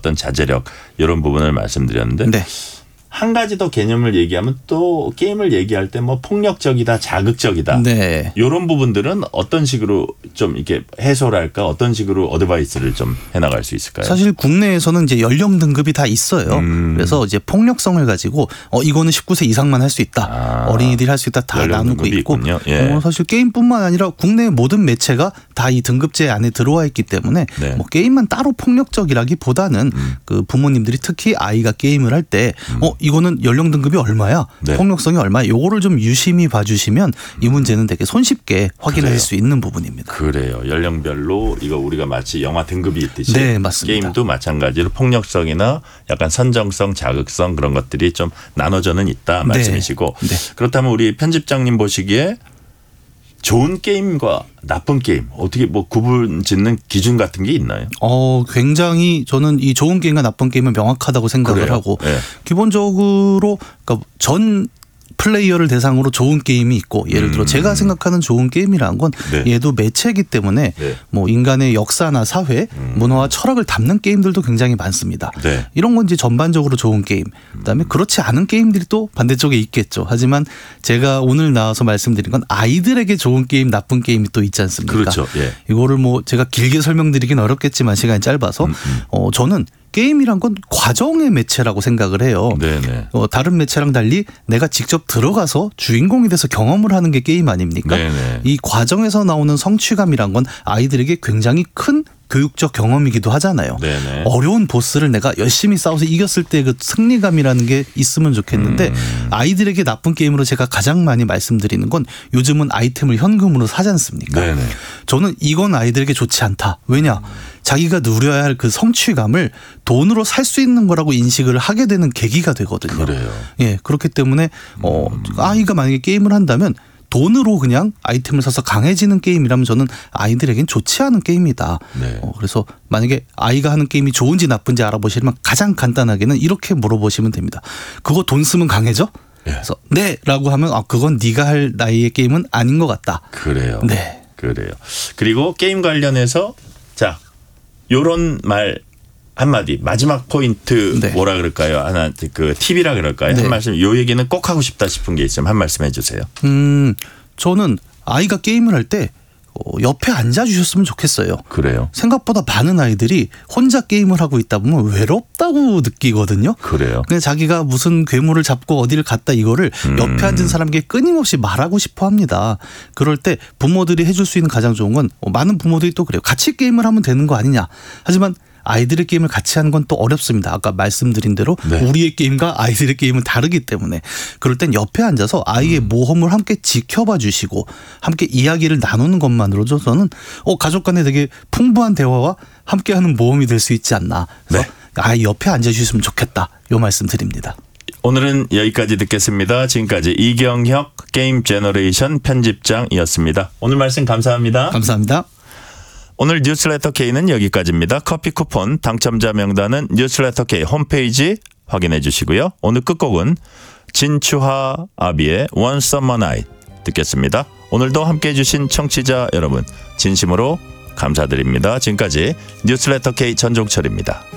어떤 자제력 이런 부분을 말씀드렸는데 네. 한 가지 더 개념을 얘기하면 또 게임을 얘기할 때 뭐 폭력적이다, 자극적이다. 네. 이런 부분들은 어떤 식으로 좀 이렇게 해소랄까, 어떤 식으로 어드바이스를 좀 해나갈 수 있을까요? 사실 국내에서는 이제 연령 등급이 다 있어요. 그래서 이제 폭력성을 가지고 이거는 19세 이상만 할 수 있다. 어린이들이 할 수 있다. 다 나누고 있고. 예. 사실 게임뿐만 아니라 국내 모든 매체가 다 이 등급제 안에 들어와 있기 때문에 네. 뭐 게임만 따로 폭력적이라기보다는 그 부모님들이 특히 아이가 게임을 할 때 이거는 연령 등급이 얼마야? 네. 폭력성이 얼마야? 요거를 좀 유심히 봐주시면 이 문제는 되게 손쉽게 확인할 그래요. 수 있는 부분입니다. 그래요. 연령별로 이거 우리가 마치 영화 등급이 있듯이 네, 맞습니다. 게임도 마찬가지로 폭력성이나 약간 선정성, 자극성 그런 것들이 좀 나눠져는 있다 말씀이시고 네. 그렇다면 우리 편집장님 보시기에 좋은 게임과 나쁜 게임 어떻게 뭐 구분 짓는 기준 같은 게 있나요? 굉장히 저는 이 좋은 게임과 나쁜 게임은 명확하다고 생각을 그래요? 하고 네. 기본적으로 그러니까 전 플레이어를 대상으로 좋은 게임이 있고 예를 들어 제가 생각하는 좋은 게임이라는 건 네. 얘도 매체이기 때문에 네. 뭐 인간의 역사나 사회, 문화와 철학을 담는 게임들도 굉장히 많습니다. 네. 이런 건 이제 전반적으로 좋은 게임. 그다음에 그렇지 않은 게임들이 또 반대쪽에 있겠죠. 하지만 제가 오늘 나와서 말씀드린 건 아이들에게 좋은 게임, 나쁜 게임이 또 있지 않습니까? 그렇죠. 예. 이거를 뭐 제가 길게 설명드리긴 어렵겠지만 시간이 짧아서 저는 게임이란 건 과정의 매체라고 생각을 해요. 네네. 다른 매체랑 달리 내가 직접 들어가서 주인공이 돼서 경험을 하는 게 게임 아닙니까? 네네. 이 과정에서 나오는 성취감이란 건 아이들에게 굉장히 큰 교육적 경험이기도 하잖아요. 네네. 어려운 보스를 내가 열심히 싸워서 이겼을 때 그 승리감이라는 게 있으면 좋겠는데 아이들에게 나쁜 게임으로 제가 가장 많이 말씀드리는 건 요즘은 아이템을 현금으로 사지 않습니까? 네네. 저는 이건 아이들에게 좋지 않다. 왜냐? 자기가 누려야 할 그 성취감을 돈으로 살 수 있는 거라고 인식을 하게 되는 계기가 되거든요. 그래요. 예, 그렇기 때문에 아이가 만약에 게임을 한다면 돈으로 그냥 아이템을 사서 강해지는 게임이라면 저는 아이들에겐 좋지 않은 게임이다. 네. 그래서 만약에 아이가 하는 게임이 좋은지 나쁜지 알아보시려면 가장 간단하게는 이렇게 물어보시면 됩니다. 그거 돈 쓰면 강해져? 네. 그래서 네라고 하면 그건 네가 할 나이의 게임은 아닌 것 같다. 그래요. 네. 그래요. 그리고 게임 관련해서 자 요런 말 한마디 마지막 포인트 네. 뭐라 그럴까요? 하나 그 팁이라 그럴까요? 네. 한 말씀 요 얘기는 꼭 하고 싶다 싶은 게 있으면 한 말씀 해주세요. 저는 아이가 게임을 할 때 옆에 앉아주셨으면 좋겠어요. 그래요. 생각보다 많은 아이들이 혼자 게임을 하고 있다 보면 외롭다고 느끼거든요. 그래요. 그냥 자기가 무슨 괴물을 잡고 어디를 갔다 이거를 옆에 앉은 사람에게 끊임없이 말하고 싶어 합니다. 그럴 때 부모들이 해줄 수 있는 가장 좋은 건 많은 부모들이 또 그래요. 같이 게임을 하면 되는 거 아니냐. 하지만 아이들의 게임을 같이 하는 건 또 어렵습니다. 아까 말씀드린 대로 네. 우리의 게임과 아이들의 게임은 다르기 때문에 그럴 땐 옆에 앉아서 아이의 모험을 함께 지켜봐 주시고 함께 이야기를 나누는 것만으로도 저는 가족 간에 되게 풍부한 대화와 함께하는 모험이 될 수 있지 않나. 그래서 네. 아이 옆에 앉아주셨으면 좋겠다. 요 말씀 드립니다. 오늘은 여기까지 듣겠습니다. 지금까지 이경혁 게임 제너레이션 편집장이었습니다. 오늘 말씀 감사합니다. 감사합니다. 오늘 뉴스레터 K는 여기까지입니다. 커피 쿠폰 당첨자 명단은 뉴스레터 K 홈페이지 확인해 주시고요. 오늘 끝곡은 진추하 아비의 One Summer Night 듣겠습니다. 오늘도 함께해 주신 청취자 여러분 진심으로 감사드립니다. 지금까지 뉴스레터 K 전종철입니다.